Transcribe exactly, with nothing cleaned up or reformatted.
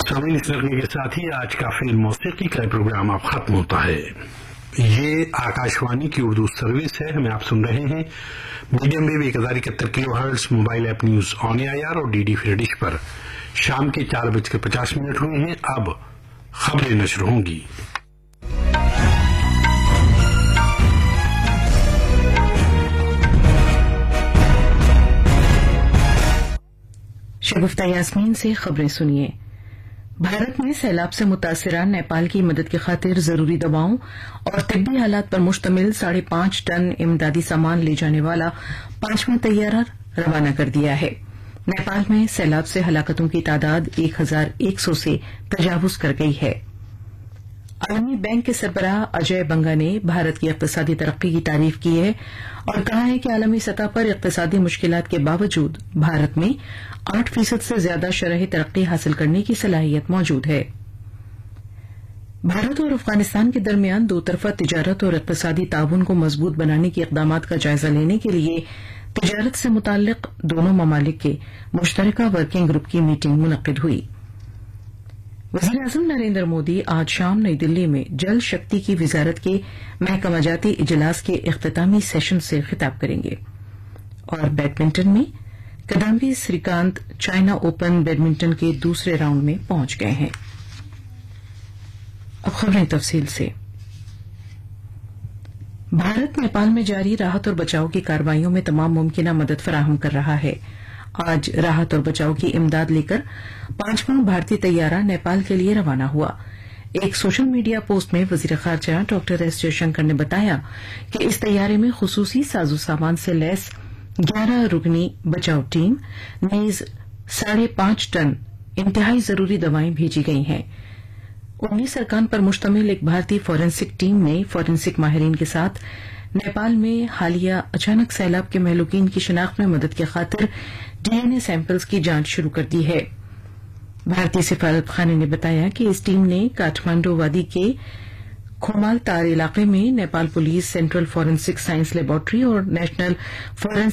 سامعین، اس لڑکے کے ساتھ ہی آج کا فلم موسیقی کا پروگرام اب ختم ہوتا ہے۔ یہ آکاشوانی کی اردو سروس ہے، ہمیں آپ سن رہے ہیں میڈیم ویو ایک ہزار اکہتر کلو hertz, mobile app news on a I R اور ڈی ڈی فری ڈش پر شام کے چار بج کے پچاس منٹ ہوئے ہیں۔ اب خبریں نشر ہوں گی۔ شگفتہ یاسمین سے خبریں سنیے۔ بھارت میں سیلاب سے متاثرہ نیپال کی مدد کی خاطر ضروری دواؤں اور طبی آلات پر مشتمل ساڑھے پانچ ٹن امدادی سامان لے جانے والا پانچواں طیارہ روانہ کر دیا ہے۔ نیپال میں سیلاب سے ہلاکتوں کی تعداد ایک ہزار ایک سو سے تجاوز کر گئی ہے۔ عالمی بینک کے سربراہ اجے بنگا نے بھارت کی اقتصادی ترقی کی تعریف کی ہے اور کہا ہے کہ عالمی سطح پر اقتصادی مشکلات کے باوجود بھارت میں آٹھ فیصد سے زیادہ شرح ترقی حاصل کرنے کی صلاحیت موجود ہے۔ بھارت اور افغانستان کے درمیان دو طرفہ تجارت اور اقتصادی تعاون کو مضبوط بنانے کے اقدامات کا جائزہ لینے کے لیے تجارت سے متعلق دونوں ممالک کے مشترکہ ورکنگ گروپ کی میٹنگ منعقد ہوئی۔ وزیر اعظم نریندر مودی آج شام نئی دلی میں جل شکتی کی وزارت کے محکمہ جاتی اجلاس کے اختتامی سیشن سے خطاب کریں گے۔ اور بیڈمنٹن میں کدامبی سریکانت چائنا اوپن بیڈمنٹن کے دوسرے راؤنڈ میں پہنچ گئے ہیں۔ اب خبریں تفصیل سے۔ بھارت نیپال میں جاری راحت اور بچاؤ کی کارروائیوں میں تمام ممکنہ مدد فراہم کر رہا ہے۔ آج راحت اور بچاؤ کی امداد لے کر پانچواں بھارتی طیارہ نیپال کے لیے روانہ ہوا۔ ایک سوشل میڈیا پوسٹ میں وزیر خارجہ ڈاکٹر ایس جے شنکر نے بتایا کہ اس طیارے میں خصوصی ساز و سامان سے لیس گیارہ رکنی بچاؤ ٹیم نیز ساڑھے پانچ ٹن انتہائی ضروری دوائیں بھیجی گئی ہیں۔ انیس ارکان پر مشتمل ایک بھارتی فورینسک ٹیم نے فورینسک ماہرین کے ساتھ نیپال میں حالیہ اچانک سیلاب کے مہلوکین کی شناخت میں مدد کی خاطر ڈی این اے سیمپلز کی جانچ شروع کر دی ہے۔ بھارتی سفارت خانے نے بتایا کہ اس ٹیم نے کاٹھمانڈو وادی کے کھومال تار علاقے میں Nepal police, central forensic science laboratory اور نیشنل فورینسک